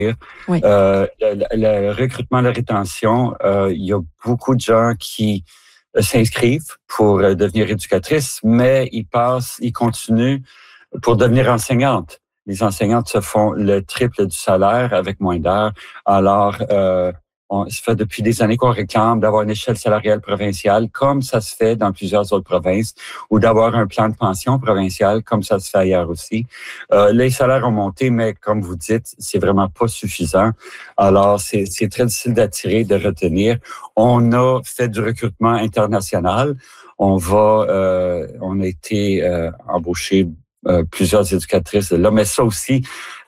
Oui. Le recrutement, la rétention, il y a beaucoup de gens qui s'inscrivent pour devenir éducatrices, mais ils continuent pour devenir enseignantes. Les enseignantes se font le triple du salaire avec moins d'heures. Alors, ça fait depuis des années qu'on réclame d'avoir une échelle salariale provinciale, comme ça se fait dans plusieurs autres provinces, ou d'avoir un plan de pension provincial, comme ça se fait ailleurs aussi. Les salaires ont monté, mais comme vous dites, c'est vraiment pas suffisant. Alors, c'est très difficile d'attirer, de retenir. On a fait du recrutement international. On a été embauché plusieurs éducatrices là, mais ça aussi,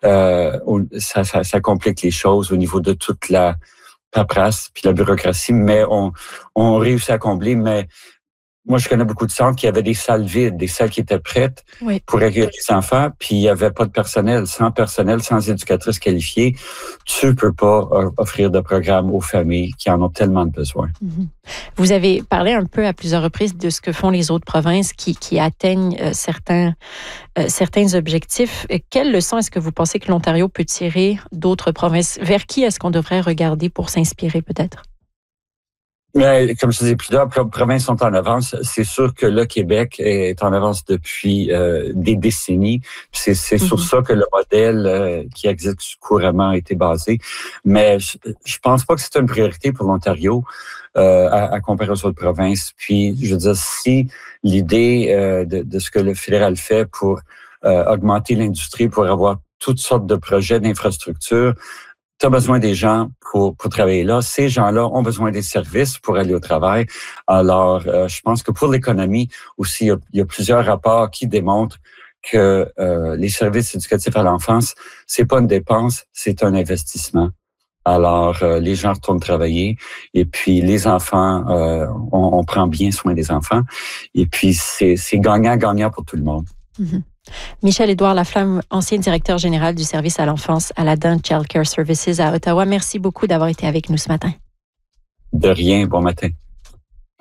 ça complique les choses au niveau de toute la paperasse puis la bureaucratie, mais on réussit à combler. Mais moi, je connais beaucoup de centres qui avaient des salles vides, des salles qui étaient prêtes pour accueillir les enfants, puis il n'y avait pas de personnel. Sans éducatrices qualifiées, tu ne peux pas offrir de programme aux familles qui en ont tellement de besoin. Mm-hmm. Vous avez parlé un peu à plusieurs reprises de ce que font les autres provinces qui atteignent certains objectifs. Quelles leçons est-ce que vous pensez que l'Ontario peut tirer d'autres provinces? Vers qui est-ce qu'on devrait regarder pour s'inspirer peut-être? Mais, comme je disais, plusieurs provinces sont en avance. C'est sûr que le Québec est en avance depuis des décennies. C'est sur ça que le modèle qui existe couramment a été basé. Mais je pense pas que c'est une priorité pour l'Ontario à comparer aux autres provinces. Puis, je veux dire, si l'idée de ce que le fédéral fait pour augmenter l'industrie, pour avoir toutes sortes de projets d'infrastructure, tu as besoin des gens pour travailler là. Ces gens-là ont besoin des services pour aller au travail. Alors, je pense que pour l'économie aussi, il y a plusieurs rapports qui démontrent que les services éducatifs à l'enfance, c'est pas une dépense, c'est un investissement. Alors, les gens retournent travailler et puis les enfants, on prend bien soin des enfants. Et puis, c'est gagnant-gagnant pour tout le monde. Mm-hmm. Michel-Édouard Laflamme, ancien directeur général du service à l'enfance à la Dun Child Care Services à Ottawa. Merci beaucoup d'avoir été avec nous ce matin. De rien, bon matin.